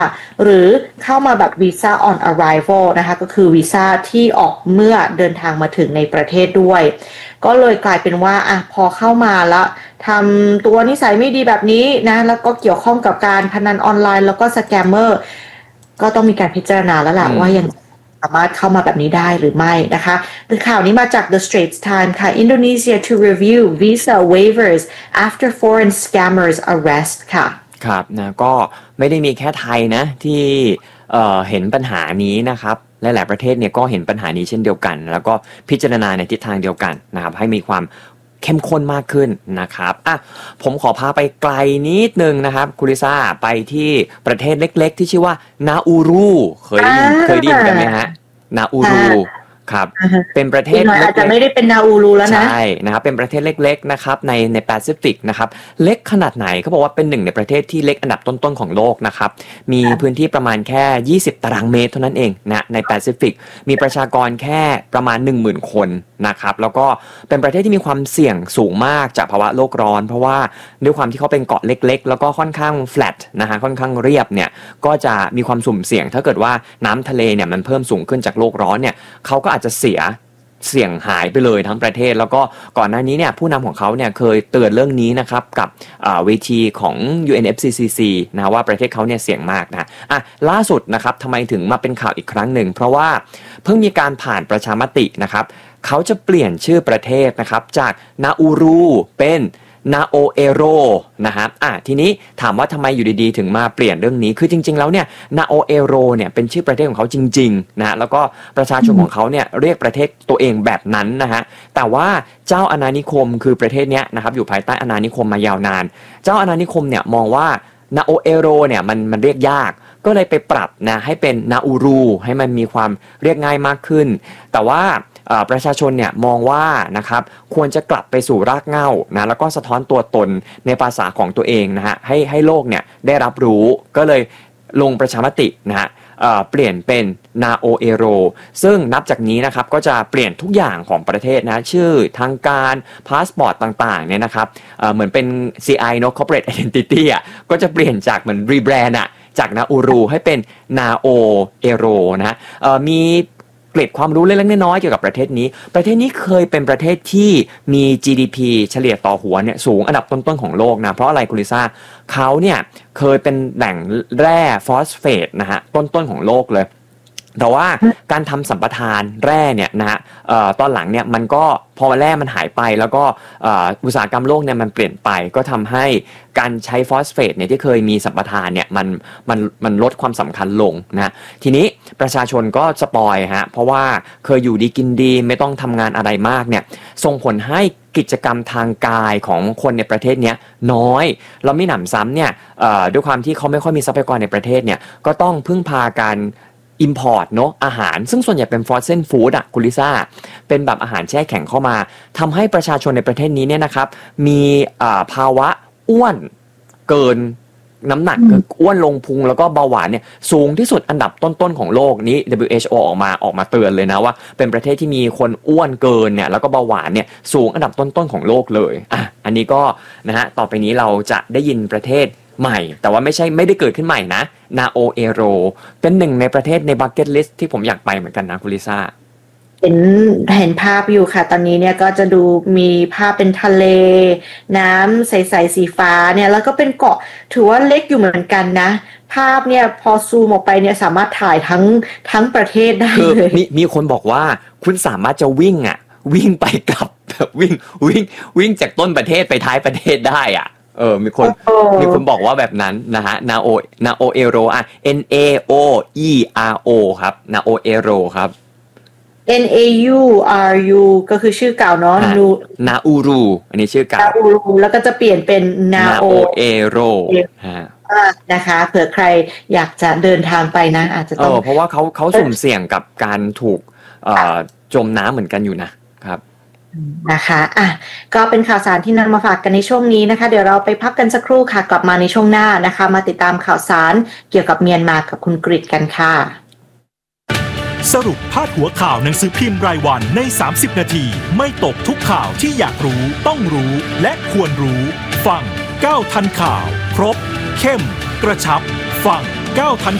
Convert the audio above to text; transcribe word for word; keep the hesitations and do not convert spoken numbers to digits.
หรือเข้ามาแบบวีซ่า on arrival นะคะก็คือวีซ่าที่ออกเมื่อเดินทางมาถึงในประเทศด้วยก็เลยกลายเป็นว่าอ่ะพอเข้ามาแล้วทำตัวนิสัยไม่ดีแบบนี้นะแล้วก็เกี่ยวข้องกับการพนันออนไลน์แล้วก็สแกมเมอร์ก็ต้องมีการพิจารณาแล้วล่ะว่ายังสามารถเข้ามาแบบนี้ได้หรือไม่นะคะข่าวนี้มาจาก The Straits Times ค่ะ Indonesia to review visa waivers after foreign scammers arrest ค่ะครับนะก็ไม่ได้มีแค่ไทยนะที่เอ่อเห็นปัญหานี้นะครับหลายๆประเทศเนี่ยก็เห็นปัญหานี้เช่นเดียวกันแล้วก็พิจารณาในทิศทางเดียวกันนะครับให้มีความเข้มข้นมากขึ้นนะครับอ่ะผมขอพาไปไกลนิดนึงนะครับคุณลิซ่าไปที่ประเทศเล็กๆที่ชื่อว่านาอูรูเคยได้ยินเคยได้ยินกันไหมฮะนาอูรูครับเป็นประเทศเล็กๆอาจจะไม่ได้เป็นนาอูรูแล้วนะใช่นะครับเป็นประเทศเล็กๆนะครับในในแปซิฟิกนะครับเล็กขนาดไหนเขาบอกว่าเป็นหนึ่งในประเทศที่เล็กอันดับต้นๆของโลกนะครับมีพื้นที่ประมาณแค่ยี่สิบตารางเมตรเท่านั้นเองนะในแปซิฟิกมีประชากรแค่ประมาณ หนึ่งหมื่น คนนะครับแล้วก็เป็นประเทศที่มีความเสี่ยงสูงมากจากภาวะโลกร้อนเพราะว่าด้วยความที่เขาเป็นเกาะเล็กๆแล้วก็ค่อนข้างแฟลตนะฮะค่อนข้างเรียบเนี่ยก็จะมีความสุ่มเสี่ยงถ้าเกิดว่าน้ำทะเลเนี่ยมันเพิ่มสูงขึ้นจากโลกร้อนเนี่ยเขาก็อาจจะเสียเสี่ยงหายไปเลยทั้งประเทศแล้วก็ก่อนหน้านี้เนี่ยผู้นำของเขาเนี่ยเคยเตือนเรื่องนี้นะครับกับเวทีของ ยู เอ็น เอฟ ซี ซี ซี นะว่าประเทศเขาเนี่ยเสี่ยงมากนะอ่ะล่าสุดนะครับทำไมถึงมาเป็นข่าวอีกครั้งหนึ่งเพราะว่าเพิ่งมีการผ่านประชามตินะครับเขาจะเปลี่ยนชื่อประเทศนะครับจากนาอูรูเป็นนาโอเอโรนะครับอ่ะทีนี้ถามว่าทำไมอยู่ดีๆถึงมาเปลี่ยนเรื่องนี้คือจริงๆแล้วเนี่ยนาโอเอโรเนี่ยเป็นชื่อประเทศของเขาจริงๆนะแล้วก็ประชาชนของเขาเนี่ยเรียกประเทศตัวเองแบบนั้นนะฮะแต่ว่าเจ้าอาณานิคมคือประเทศเนี้ยนะครับอยู่ภายใต้อาณานิคมมายาวนานเจ้าอาณานิคมเนี่ยมองว่านาโอเอโรเนี่ยมันมันเรียกยากก็เลยไปปรับนะให้เป็นนาอูรูให้มันมีความเรียกง่ายมากขึ้นแต่ว่าประชาชนเนี่ยมองว่านะครับควรจะกลับไปสู่รากเหง้านะแล้วก็สะท้อนตัวตนในภาษาของตัวเองนะฮะให้ให้โลกเนี่ยได้รับรู้ก็เลยลงประชามตินะฮะเปลี่ยนเป็นนาโอเอโรซึ่งนับจากนี้นะครับก็จะเปลี่ยนทุกอย่างของประเทศนะชื่อทางการพาสปอร์ตต่างๆเนี่ยนะครับเหมือนเป็น ซี ไอ เนอะ Corporate Identity อ่ะก็จะเปลี่ยนจากเหมือนรีแบรนด์อ่ะจากนาอูรูให้เป็นนาโอเอโรนะฮะมีเกร็ดความรู้เล็กๆน้อยๆเกี่ยวกับประเทศนี้ประเทศนี้เคยเป็นประเทศที่มี จี ดี พี เฉลี่ยต่อหัวเนี่ยสูงอันดับต้นๆของโลกนะเพราะอะไรคุณลิซ่าเขาเนี่ยเคยเป็นแหล่งแร่ฟอสเฟตนะฮะต้นๆของโลกเลยแต่ว่าการทำสัมปทานแร่เนี่ยนะฮะตอนหลังเนี่ยมันก็พอแร่มันหายไปแล้วก็อุตสาหกรรมโลกเนี่ยมันเปลี่ยนไปก็ทำให้การใช้ฟอสเฟตเนี่ยที่เคยมีสัมปทานเนี่ยมันมันมันลดความสำคัญลงนะทีนี้ประชาชนก็สปอยฮะเพราะว่าเคยอยู่ดีกินดีไม่ต้องทำงานอะไรมากเนี่ยส่งผลให้กิจกรรมทางกายของคนในประเทศนี้น้อยเราไม่หนำซ้ำเนี่ยด้วยความที่เขาไม่ค่อยมีทรัพยากรในประเทศเนี่ยก็ต้องพึ่งพาการimport เนอะอาหารซึ่งส่วนใหญ่เป็น frozen food อ่ะคุณลิซ่าเป็นแบบอาหารแช่แข็งเข้ามาทำให้ประชาชนในประเทศนี้เนี่ยนะครับมีภาวะอ้วนเกินน้ำหนักอ้วนลงพุงแล้วก็เบาหวานเนี่ยสูงที่สุดอันดับต้นๆของโลกนี้ ดับเบิลยู เอช โอ ออกมาออกมาเตือนเลยนะว่าเป็นประเทศที่มีคนอ้วนเกินเนี่ยแล้วก็เบาหวานเนี่ยสูงอันดับต้นๆของโลกเลยอ่ะอันนี้ก็นะฮะต่อไปนี้เราจะได้ยินประเทศใหม่แต่ว่าไม่ใช่ไม่ได้เกิดขึ้นใหม่นะนาโอเอโรเป็นหนึ่งในประเทศในบักเก็ตลิสต์ที่ผมอยากไปเหมือนกันนะคุณลิซ่าเห็นเห็นภาพอยู่ค่ะตอนนี้เนี่ยก็จะดูมีภาพเป็นทะเลน้ำใสๆสีฟ้าเนี่ยแล้วก็เป็นเกาะถือว่าเล็กอยู่เหมือนกันนะภาพเนี่ยพอซูมออกไปเนี่ยสามารถถ่ายทั้งทั้งประเทศได้เลยมีมีคนบอกว่าคุณสามารถจะวิ่งอ่ะวิ่งไปกลับแบบวิ่งวิ่งวิ่งจากต้นประเทศไปท้ายประเทศได้อ่ะเออมีคนมีคนบอกว่าแบบนั้นนะฮะนาโอนาโอเอโรอ่ะ N A O E R O ครับนาโอเอโรครับ N A U R U ก็คือชื่อเก่าเนาะนูนาอูรูอันนี้ชื่อเก่านาอูรูแล้วก็จะเปลี่ยนเป็นนาโอเอโรฮะนะคะเผื่อใครอยากจะเดินทางไปนะอาจจะต้องเพราะว่าเขาเขาสุ่มเสี่ยงกับการถูกจมน้ำเหมือนกันอยู่นะครับนะคะอ่ะก็เป็นข่าวสารที่นำมาฝากกันในช่วงนี้นะคะเดี๋ยวเราไปพักกันสักครู่ค่ะกลับมาในช่วงหน้านะคะมาติดตามข่าวสารเกี่ยวกับเมียนมากับคุณกฤษกันค่ะสรุปพาดหัวข่าวหนังสือพิมพ์รายวันในสามสิบนาทีไม่ตกทุกข่าวที่อยากรู้ต้องรู้และควรรู้ฟังก้าวทันข่าวครบเข้มกระชับฟังเก้าทัน